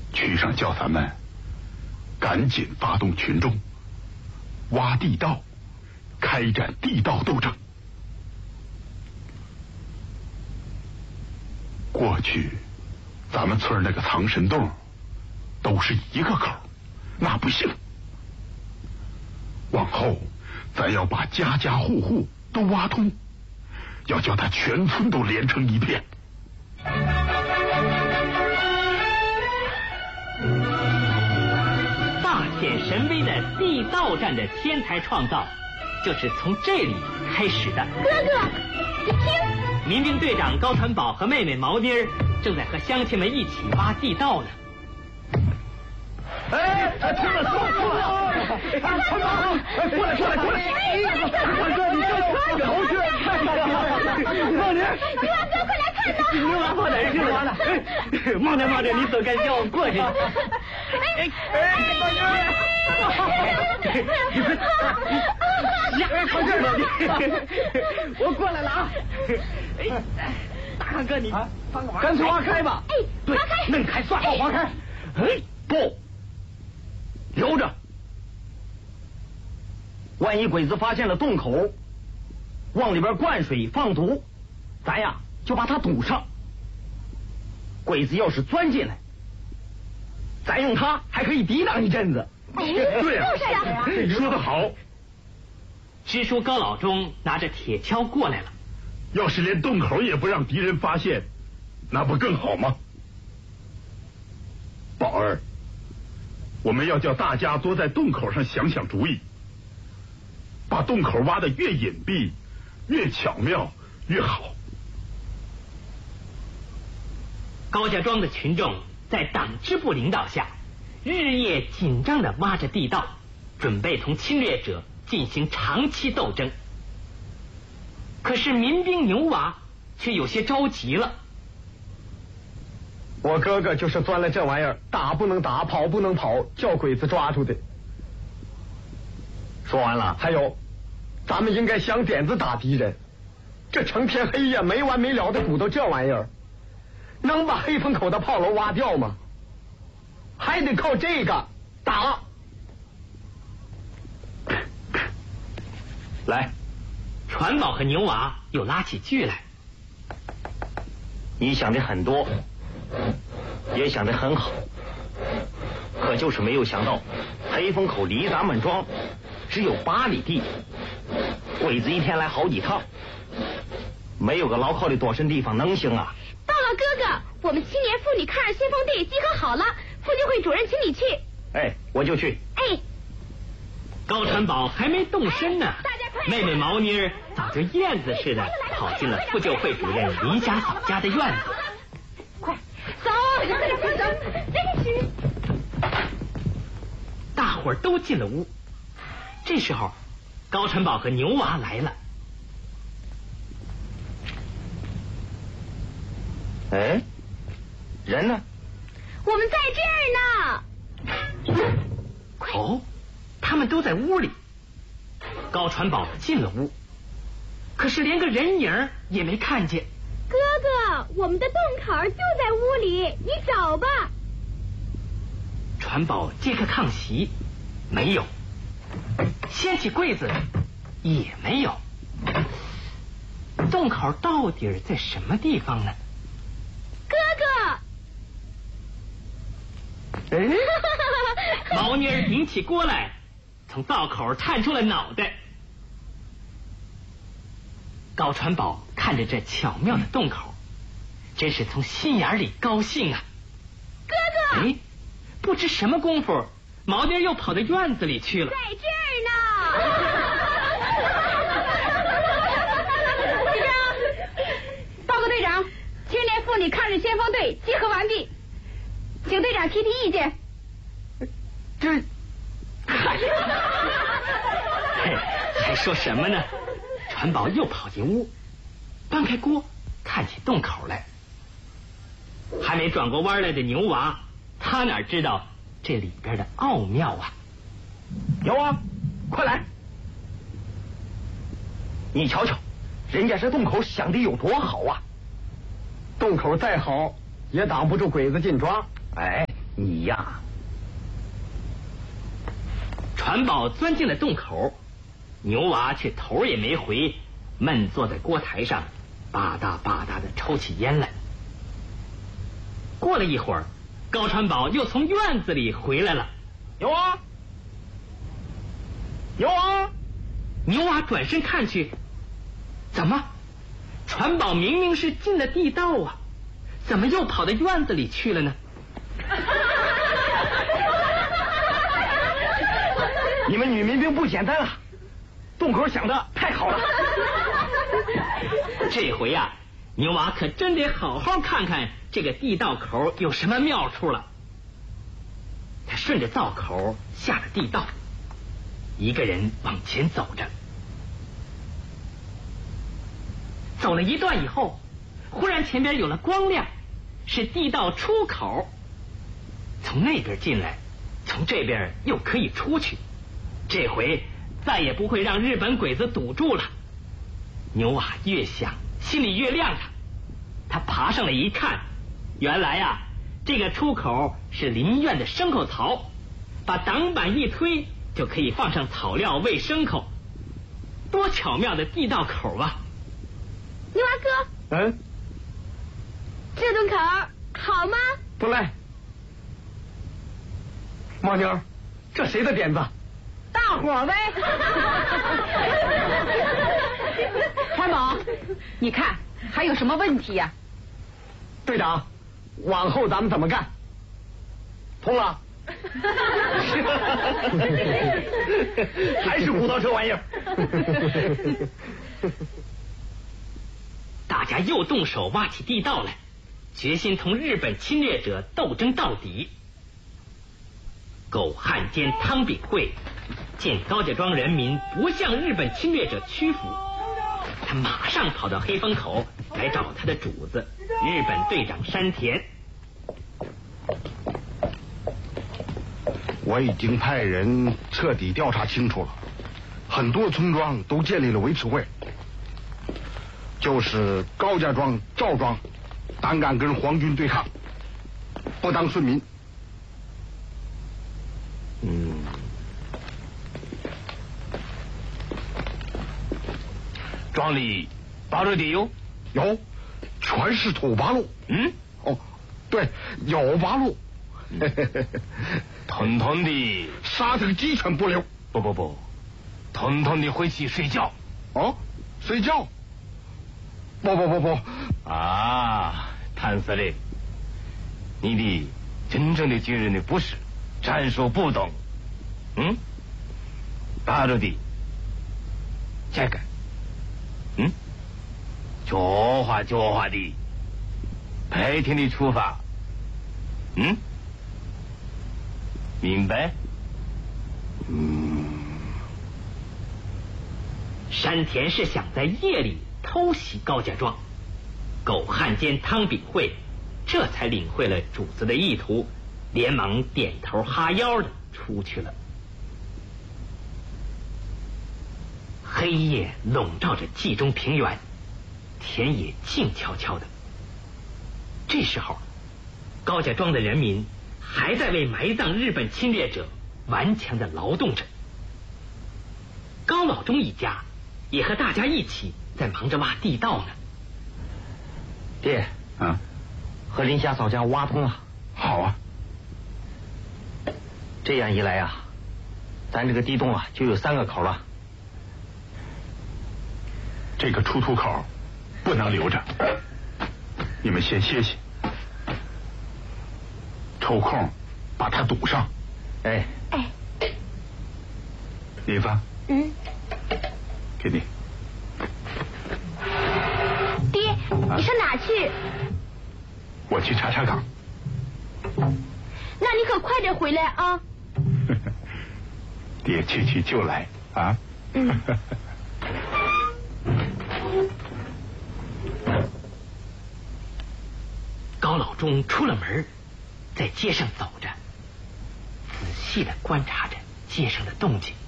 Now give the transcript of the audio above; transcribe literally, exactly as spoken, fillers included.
区上叫咱们赶紧发动群众，挖地道，开展地道斗争。过去咱们村那个藏身洞都是一个口，那不行。往后咱要把家家户户都挖通，要叫他全村都连成一片。 大显神威的地道战的天才创造，就是从这里开始的。 哥哥，你听， 民兵队长高传宝和妹妹毛妮儿正在和乡亲们一起挖地道呢。 哎，听了说出来，传宝，过来过来过来！大哥，你这看猴子，看看看！梦妮， 牛娃哥，快来看呐！ 牛娃跑哪儿去了？梦妮梦妮，你走开，叫我过去。哎哎，梦妮，呀，跑这儿了！我过来了啊！哎，大汉哥，你干脆挖开吧。 哎， 对，弄开算了，挖开。哎，不。留着，万一鬼子发现了洞口，往里边灌水放毒，咱呀就把它堵上。鬼子要是钻进来，咱用它还可以抵挡一阵子。 对啊，说得好。 支书高老忠拿着铁锹过来了。 要是连洞口也不让敌人发现，那不更好吗？宝儿，我们要叫大家多在洞口上想想主意，把洞口挖得越隐蔽、越巧妙越好。 高家庄的群众在党支部领导下，日夜紧张地挖着地道，准备同侵略者进行长期斗争。可是民兵牛娃却有些着急了。 我哥哥就是钻了这玩意儿，打不能打，跑不能跑，叫鬼子抓住的。 说完了。 还有，咱们应该想点子打敌人。这成天黑夜没完没了的鼓捣这玩意儿，能把黑风口的炮楼挖掉吗？还得靠这个打。 来， 传宝和牛娃又拉起锯来。 你想的很多，也想得很好，可就是没有想到黑风口离咱们庄只有八里地，鬼子一天来好几趟，没有个牢靠的躲身地方能行啊？ 报告哥哥，我们青年妇女抗日先锋队集合好了，妇女会主任请你去。 哎，我就去。 哎， 高传宝还没动身呢， 大家快妹妹毛妮儿早就燕子似的跑进了妇救会主任李家嫂家的院子。 快走，快走，真是。 大伙儿都进了屋。这时候，高传宝和牛娃来了。 哎，人呢？ 我们在这儿呢。快哦，他们都在屋里。高传宝进了屋，可是连个人影也没看见。 哥哥，我们的洞口就在屋里，你找吧。 传宝揭开炕席，没有；掀起柜子，也没有。洞口到底在什么地方呢？ 哥哥！哎，毛妮儿顶起锅来，从道口探出了脑袋。高传宝看着这巧妙的洞口，真是从心眼里高兴啊！ 哥哥！ 哎，不知什么功夫，毛妮儿又跑到院子里去了。 在这儿呢。队长，报告队长，青年妇女抗日先锋队集合完毕，请队长提提意见。 这， 嗨，嘿，还说什么呢？传宝又跑进屋，搬开锅，看起洞口来。还没转过弯来的牛娃，他哪知道这里边的奥妙啊！ 牛娃，快来！你瞧瞧，人家这洞口想的有多好啊！ 洞口再好，也挡不住鬼子进庄。 哎，你呀。 船宝钻进了洞口，牛娃却头也没回，闷坐在锅台上，吧嗒吧嗒的抽起烟来。过了一会儿，高船宝又从院子里回来了。 牛娃，牛娃！ 牛娃转身看去，怎么？船宝明明是进了地道啊，怎么又跑到院子里去了呢？ 你们女民兵不简单啊，洞口想的太好了。 这回啊，牛娃可真得好好看看这个地道口有什么妙处了。他顺着灶口下了地道，一个人往前走着。走了一段以后，忽然前边有了光亮，是地道出口。从那边进来，从这边又可以出去，这回再也不会让日本鬼子堵住了。牛娃越想心里越亮堂，他爬上来一看，原来啊，这个出口是林院的牲口槽，把挡板一推就可以放上草料喂牲口，多巧妙的地道口啊！ 牛娃哥， 嗯， 这洞口好吗？ 不赖。猫妞，这谁的点子？ 大伙呗。船宝，你看还有什么问题呀、啊？ 队长，往后咱们怎么干？通了。 还是胡闹这玩意儿。 大家又动手挖起地道来，决心同日本侵略者斗争到底。狗汉奸汤炳惠见高家庄人民不向日本侵略者屈服，他马上跑到黑风口来找他的主子日本队长山田。 我已经派人彻底调查清楚了，很多村庄都建立了维持会，就是高家庄、赵庄胆敢跟皇军对抗，不当顺民。 嗯，庄里八路的有有，全是土八路。 嗯， 哦，对，有八路。 统统的杀他个鸡犬不留。 不不不，统统的回去睡觉。 哦，睡觉？不不不不。 啊，谭司令，你的真正的军人的不是战术不懂。嗯，大陆的这个，嗯，教化教化的白天的出发。嗯，明白？ 嗯。 山田是想在夜里偷袭高家庄，狗汉奸汤炳惠这才领会了主子的意图，连忙点头哈腰的出去了。黑夜笼罩着冀中平原，田野静悄悄的。这时候，高家庄的人民还在为埋葬日本侵略者顽强的劳动着。高老忠一家也和大家一起在忙着挖地道呢。 爹， 嗯， 和林家嫂家挖通了。 好啊。 这样一来啊，咱这个地洞啊就有三个口了。 这个出土口不能留着，你们先歇歇，抽空把它堵上。 哎哎， 李子， 嗯， 给你。 爹，你上哪去？ 我去查查岗。 那你可快点回来啊！ 爹去去就来啊！ 嗯。 高老忠出了门，在街上走着，仔细的观察着街上的动静。